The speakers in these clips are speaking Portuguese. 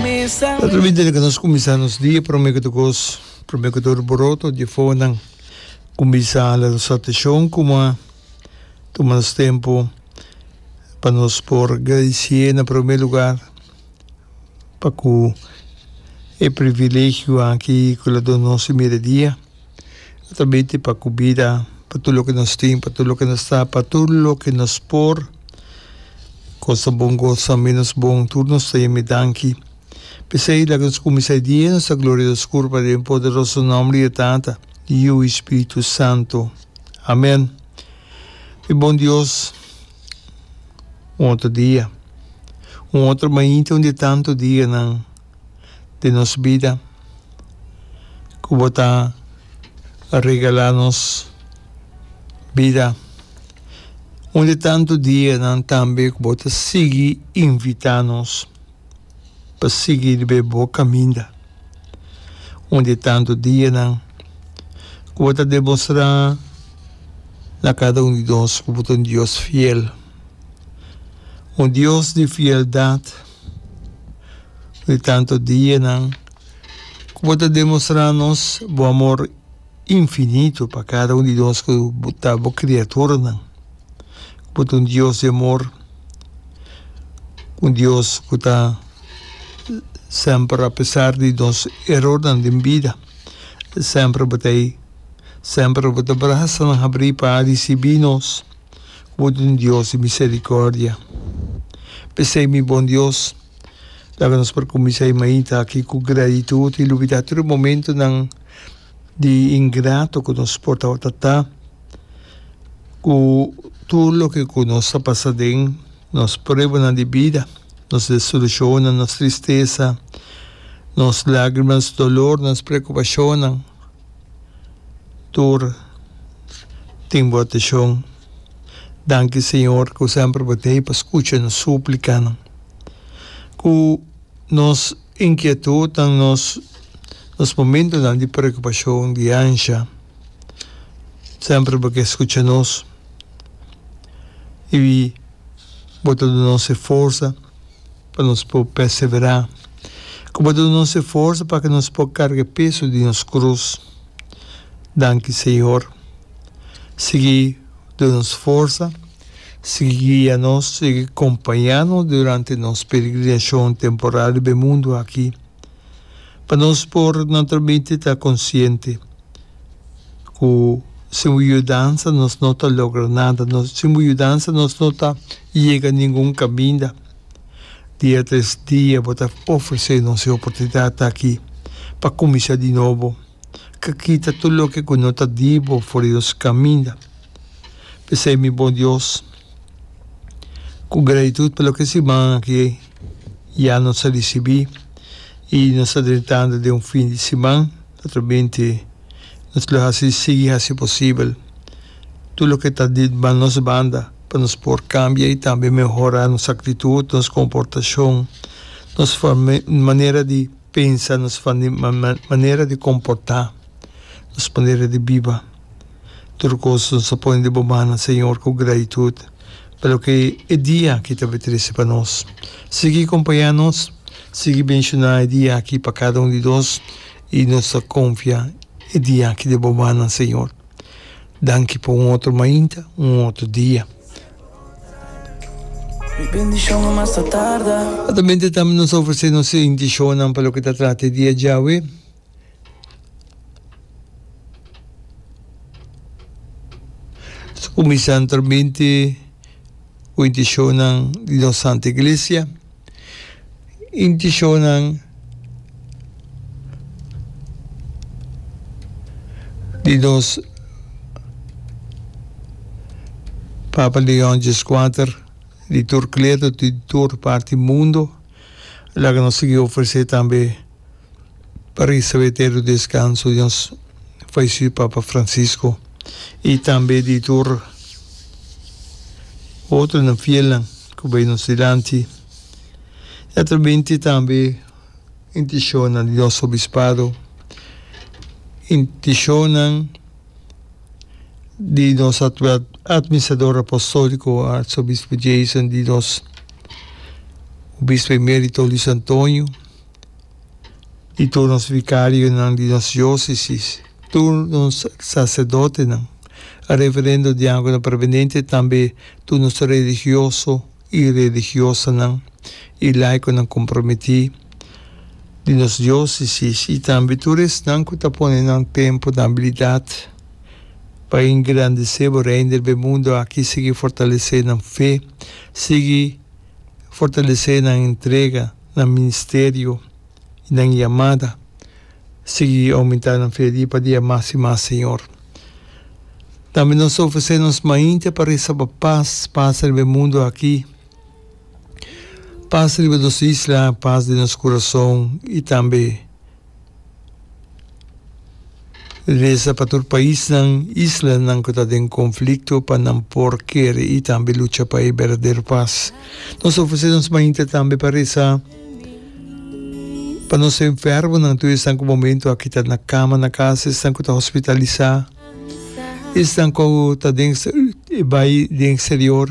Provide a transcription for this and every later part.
Naturalmente que nós começamos o dia, prometo que o boroto de fora começar a nossa atenção, como tomamos tempo para nós por agradecer em primeiro lugar para que é privilégio aqui com o nosso dia, também para que vida, para tudo o que nós temos, para tudo o que nós está, para tudo o que nós por, coisa bom, coisa menos bom, tudo nós temos aqui. Pensei que nós começamos o dia, nossa glória escura para o poderoso nome de Tata e o Espírito Santo. Amém. E bom Deus, outro dia, outro manhã de tanto dia de nossa vida, que está a regalar-nos vida. Onde tanto dia também que está seguir invitar-nos para seguir o bom caminho. Onde tanto dia que está demonstrar a cada de nós que é um Deus fiel. Um Deus de fieldade. De tanto dia que está demonstrar-nos o amor infinito para cada de nós que está a criatura. Que é um Deus de amor. Um Deus que está sempre, apesar de nós erros de vida, sempre abraça e abrir para receber-nos. Que é um Deus de misericórdia. Pensei, meu bom Deus, nós para começar a aqui com gratitude e lutar todo momento de ingrato que nos porta a tratar, com tudo o que nos está passando, nos provas de vida, nos desilusões, nos tristeza, nos lágrimas, dolor, nos preocupações, tudo tem boa atenção. Danke, Senhor, que sempre batei para escutar nos súplica, que nos inquietude, nos momentos de preocupação, de ânsia, sempre porque escuta nos e bota nossa força para nos perseverar, que bota nossa força para que nos possa carregar peso de nossa cruz. Danke, Senhor. Seguir dando-nos força, seguir a nós, seguir acompanhando durante nossa peregrinação temporária do mundo aqui, para nós por naturalmente estar consciente que sem mudança nós não logra nada, sem mudança nós não chega a nenhum caminho. Dia tras dia, vou oferecer nossa oportunidade aqui para começar de novo, que quita tudo o que nós digo fora dos caminhos. Pensei, meu bom Deus, com gratitude pelo que se manda aqui, já nos recebi e nos adentando de fim de semana, naturalmente, nos lo assim seguir assim possível. Tudo o que está dito para nossa banda, para nos pôr cambiar e também melhorar nossa atitude, nossa comportação, nossa maneira de pensar, nossa maneira de comportar, nossa maneira de viver. Tudo coisa nos apoia de bomana, Senhor, com gratitude pelo que é dia que te oferece para nós. Seguir acompanhando-nos, seguir mencionar o dia aqui para cada de nós e nossa confiança é dia aqui de bomana, Senhor. Danke por outro manhã, outro dia. Também estamos nos oferecendo nossa intenção pelo que está trata dia de hoje. Começando também a intenção de nossa Santa Igreja, intenção de nosso Papa Leão XIV, de Turcleto, de toda parte do mundo, lá que nós seguimos oferecer também para receber o descanso de nosso falecido Papa Francisco. E também de tur outro na fila que veio nos diante. E também intenção de nosso obispado, intenção de nosso administrador apostólico, arcebispo Jason, de nosso o bispo emérito Luiz Antônio, e tu nos vicário de nossa diocese, tu nos sacerdote, a reverendo diácono prevenente, também tu nos religioso e religiosa, e laico comprometido de nossa diocese, e também tu res que está ponendo tempo da habilidade para engrandecer o reino do mundo aqui, seguir fortalecer na fé, seguir fortalecer na entrega, no ministério e na chamada, seguir aumentar na fé para dia mais e mais, Senhor. Também nós oferecemos mainha para receber paz no mundo aqui, paz na nossa isla, paz de nosso coração e também reza para todo o país, isla que está em conflito, para não porquer e também luta para a verdadeira paz. Nós oferecemos mainha também para rezar para nós enfermos, tu estão com o momento aqui está na cama, na casa, estão com hospitalizar, estão com está dentro exterior,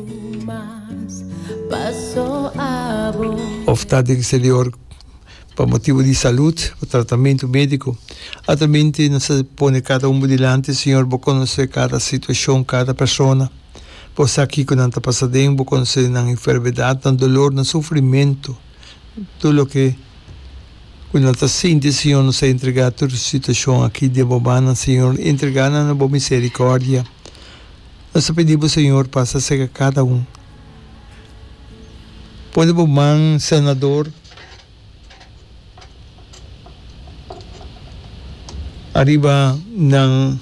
ou está dentro exterior por motivo de saúde, o tratamento médico. Atualmente nós põe cada diante, Senhor, vou conhecer cada situação, cada pessoa. Você aqui quando está passando, vou conhecer na enfermidade, na dolor, no sofrimento, tudo o que quando está sentindo, Senhor, nos entregar toda a situação aqui de bobana, Senhor, entregar na boa misericórdia. Nós pedimos, Senhor, passa a ser cada Pode bom senador arriba na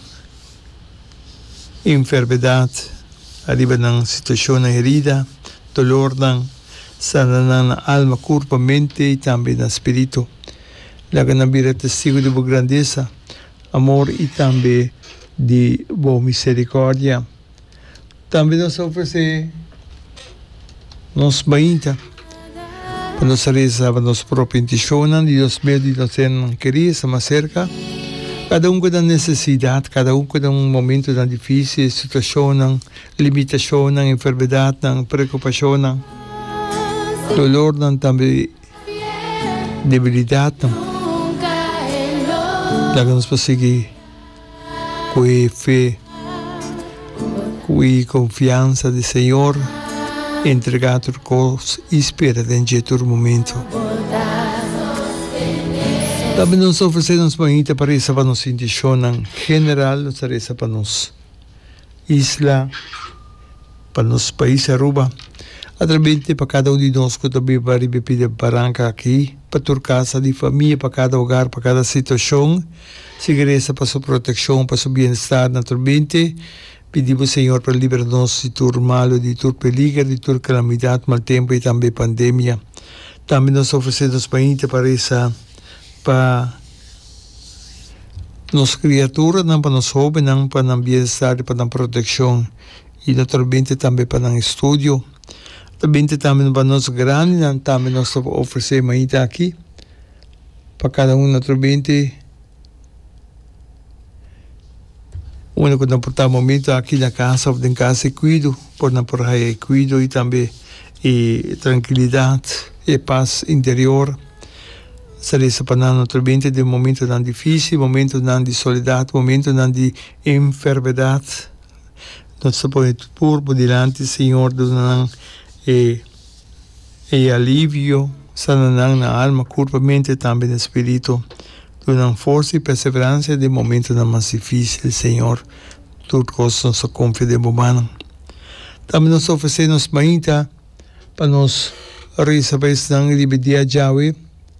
enfermidade, arriba na situação herida, dolor sana na alma, corpo, mente e também no espírito. Laga na vira testigo de boa grandeza, amor e também de boa misericórdia. Também nós oferecemos nos mainta para nós rezar a nossa própria intenção, e Deus mesmo nos querer mais cerca. Cada com a necessidade, cada com momento difícil, situação, limitação, enfermidade, preocupação, dolor, também debilidade. Lá que nós conseguimos com fé, com confiança do Senhor, entregar tudo coisas e esperar em todo momento. Também nós oferecemos mainha para isso para nossa intenção general, nós reza para nossa isla, para nosso país Aruba, através para cada de nós que também vai pedir barranca aqui, para toda casa de família, para cada hogar, para cada situação, segurança para sua proteção, para seu bem-estar, naturalmente. Pedimos, Senhor, para livrar-nos de todo mal, de todo perigo, de toda calamidade, mau tempo e também pandemia. Também nós oferecemos mainha para essa para nossa criatura, para nosso jovem, para o bem-estar, para a proteção e naturalmente também para o estudo. Também para nós grandes, também nós oferecemos mainha aqui para cada naturalmente. Quando não portar momento aqui na casa, ou em casa e cuido, por não por aí cuido e também e tranquilidade e paz interior. Saresa para nós naturalmente de momento não difícil, momento não de soledade, momento não de enfermidade. Nós põe tudo diante, Senhor, do e alívio, sana na alma, corpo, mente e também no espírito. Dando força e perseverança de momento mais difícil, Senhor. Tudo coisa nossa confiança humana. Também nós oferecemos mainha para nós receber o dia de hoje,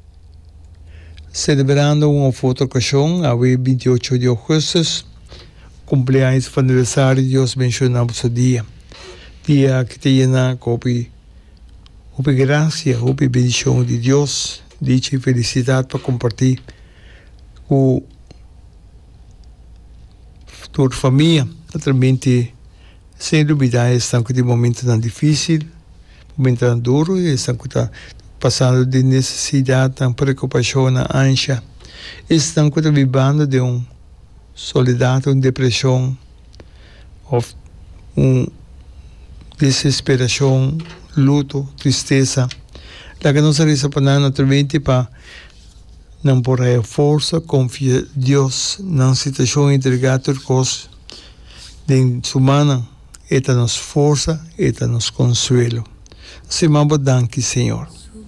celebrando uma fotocação, a 28 de agosto, cumpleaños aniversário de Deus mencionamos o dia. Dia que te llena de graça, de bendição de Deus, dicha e felicidade para compartilhar com toda a família, naturalmente, sem dúvida, estão com momento tão difícil, momento tão duro, estão passando de necessidade, tão preocupação, ânsia, estão vivendo de soledade, depressão, desesperação, luto, tristeza. Lá que nós rezamos para naturalmente para não por aí força, confia Deus na situação entregada cos de humana, eta nos força, eta nos consuelo. Semamba danke, Senhor.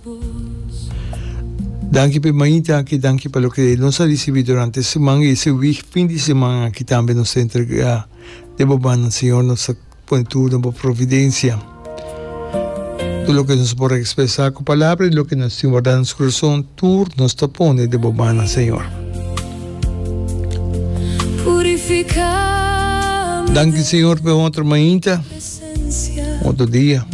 Danke per manita aqui, danke pelo que nos ha recebido durante a semana e esse fim de semana que também nos entrega de bobana, Senhor, nossa põe tudo na providência. Tudo o que nos pode expressar com palavras e o que nos tem guardado no coração, tudo nos tapone de bobana, Senhor. Danke, Senhor, por outra manhã, outro dia.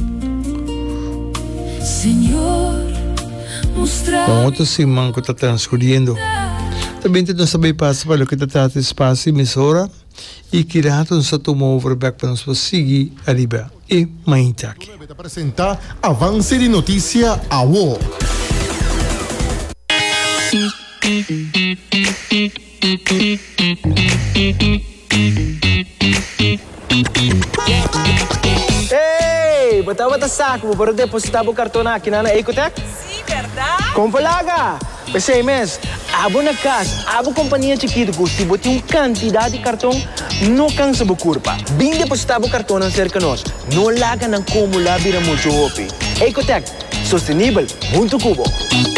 Com outra semana que está transcorrendo. Também nós sabemos passar para o que está espaço e emissora e que rato nos tomou overback para nos seguir arriba e manhã aqui. Para apresentar avance de notícia a UO. Hey, bata-bata saco, para depositar o cartão aqui na Ecotec? Sí, ¿verdad? Compalaga! Pensei, mes, abo na casa, abo companhia chiquita, se botar quantidade de cartão, não cansa a curva. Bem depositar o cartão cerca de nós, não larga na como lá vira muito hopi. Ecotec, sustentável, muito cubo.